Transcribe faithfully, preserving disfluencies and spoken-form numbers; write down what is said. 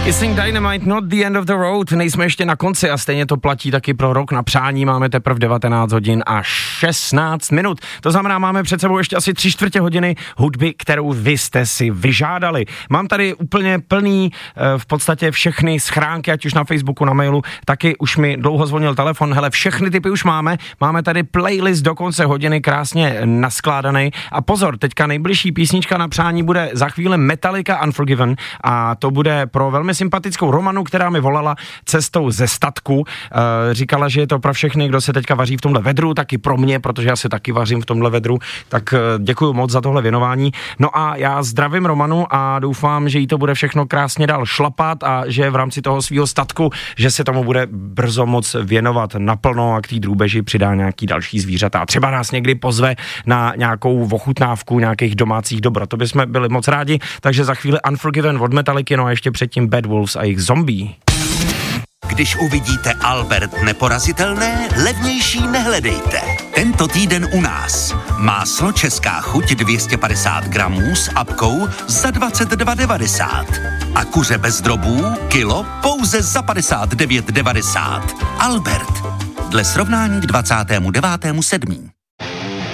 Kissing Dynamite, not the end of the road, nejsme ještě na konci a stejně to platí taky pro rok na přání, máme teprve devatenáct hodin a šestnáct minut, to znamená, máme před sebou ještě asi tři čtvrtě hodiny hudby, kterou vy jste si vyžádali. Mám tady úplně plný v podstatě všechny schránky, ať už na Facebooku, na mailu, taky už mi dlouho zvonil telefon, hele, všechny typy už máme, máme tady playlist do konce hodiny krásně naskládaný a pozor, teďka nejbližší písnička na přání bude za chvíli Metallica Unforgiven a to bude pro velmi sympatickou Romanu, která mi volala cestou ze statku. E, říkala, že je to pro všechny, kdo se teďka vaří v tomhle vedru, taky pro mě, protože já se taky vařím v tomhle vedru, tak e, děkuju moc za tohle věnování. No a já zdravím Romanu a doufám, že jí to bude všechno krásně dál šlapat a že v rámci toho svého statku, že se tomu bude brzo moc věnovat naplno a k té drůbeži přidá nějaký další zvířata. Třeba nás někdy pozve na nějakou ochutnávku nějakých domácích dobrot. To bychom byli moc rádi, takže za chvíli Unforgiven od Metalliky, no a ještě předtím Bad Wolves a jejich Zombie. Když uvidíte Albert neporazitelné, levnější nehledejte. Tento týden u nás. Máslo Česká chuť dvě stě padesát gramů s apkou za dvacet dva devadesát. A kuře bez drobů kilo pouze za padesát devět devadesát. Albert. Dle srovnání k dvacátému devátému sedmého